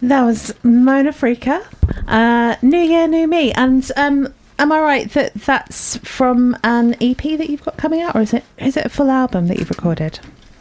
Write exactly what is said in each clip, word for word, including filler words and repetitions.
That was Mona Freaka, uh, New Year, New Me. And um, am I right that that's from an E P that you've got coming out, or is it is it a full album that you've recorded?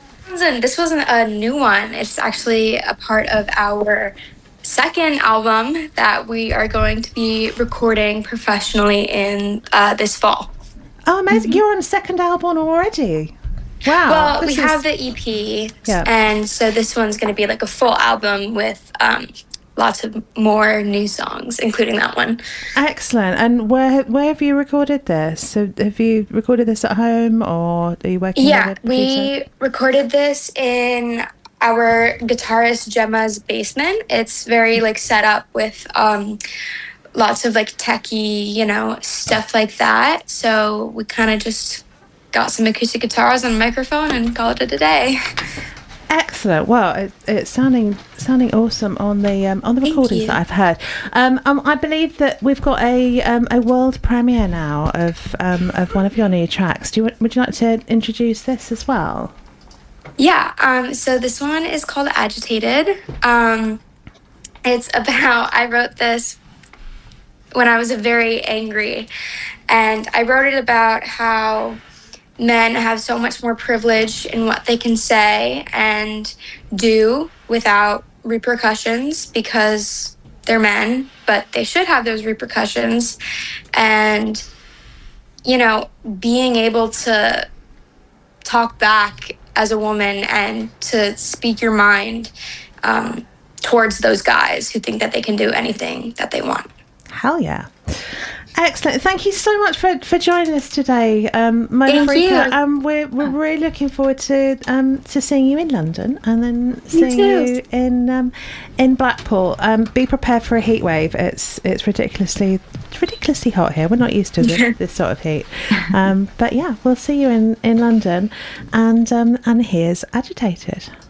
This wasn't a new one. It's actually a part of our second album that we are going to be recording professionally in uh, this fall. Oh, amazing. Mm-hmm. You're on a second album already. Wow. Well, we is... have the E P, yeah. And so this one's going to be like a full album with um, lots of more new songs, including that one. Excellent. And where where have you recorded this? So have you recorded this at home, or are you working yeah, with a producer? Yeah, we recorded this in our guitarist Gemma's basement. It's very like set up with um, lots of like techie, you know, stuff like that. So we kind of just got some acoustic guitars and a microphone and called it a day. Excellent. Well, it, it's sounding sounding awesome on the um, on the Thank recordings you. that I've heard. Um, um, I believe that we've got a um, a world premiere now of um, of one of your new tracks. Do you would you like to introduce this as well? Yeah. Um, so this one is called Agitated. Um, it's about I wrote this when I was very angry, and I wrote it about how men have so much more privilege in what they can say and do without repercussions because they're men, but they should have those repercussions. And, you know, being able to talk back as a woman and to speak your mind um, towards those guys who think that they can do anything that they want. Hell yeah. Excellent. Thank you so much for, for joining us today, um, Mona Freaka. Um, we're we're really looking forward to um to seeing you in London and then seeing you in um in Blackpool. Um, be prepared for a heat wave. It's it's ridiculously ridiculously hot here. We're not used to this, this sort of heat. Um, but yeah, we'll see you in, in London, and um and here's Agitated.